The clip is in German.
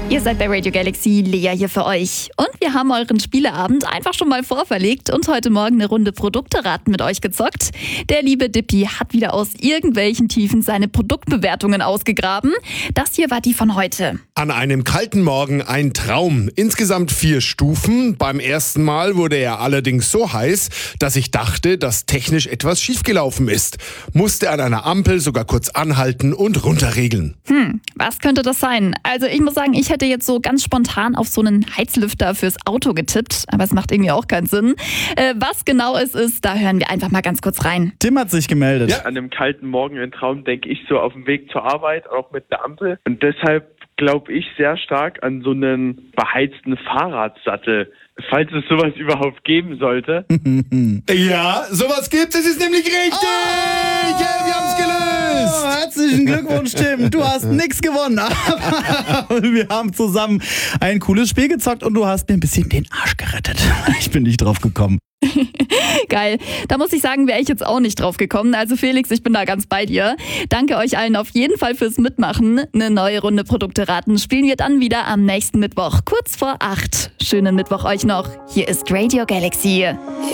Ihr seid bei Radio Galaxy, Lea hier für euch. Und wir haben euren Spieleabend einfach schon mal vorverlegt und heute Morgen eine Runde Produkteraten mit euch gezockt. Der liebe Dippy hat wieder aus irgendwelchen Tiefen seine Produktbewertungen ausgegraben. Das hier war die von heute. An einem kalten Morgen ein Traum. Insgesamt 4 Stufen. Beim ersten Mal wurde er allerdings so heiß, dass ich dachte, dass technisch etwas schiefgelaufen ist. Musste an einer Ampel sogar kurz anhalten und runterregeln. Was könnte das sein? Also ich muss sagen, ich hätte jetzt so ganz spontan auf so einen Heizlüfter fürs Auto getippt, aber es macht irgendwie auch keinen Sinn. Was genau es ist, da hören wir einfach mal ganz kurz rein. Tim hat sich gemeldet. Ja. An einem kalten Morgen ein Traum denke ich so auf dem Weg zur Arbeit, auch mit der Ampel. Und deshalb glaube ich sehr stark an so einen beheizten Fahrradsattel, falls es sowas überhaupt geben sollte. Ja, sowas gibt's, es ist nämlich richtig! Yeah, wir haben's gelöst! Herzlichen Glückwunsch, Tim. Du hast nichts gewonnen, aber wir haben zusammen ein cooles Spiel gezockt und du hast mir ein bisschen den Arsch gerettet. Ich bin nicht drauf gekommen. Geil. Da muss ich sagen, wäre ich jetzt auch nicht drauf gekommen. Also Felix, ich bin da ganz bei dir. Danke euch allen auf jeden Fall fürs Mitmachen. Eine neue Runde Produkteraten spielen wir dann wieder am nächsten Mittwoch, kurz vor 8. Schönen Mittwoch euch noch. Hier ist Radio Galaxy.